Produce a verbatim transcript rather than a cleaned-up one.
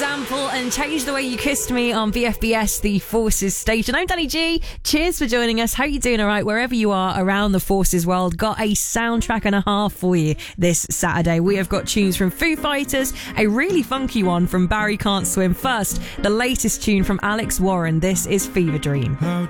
Example and Change the Way You Kissed Me on V F B S, the Forces station. I'm Danny G. Cheers for joining us. How you doing? All right, wherever you are around the Forces world, got a soundtrack and a half for you this Saturday. We have got tunes from Foo Fighters, a really funky one from Barry Can't Swim. First, the latest tune from Alex Warren. This is Fever Dream. How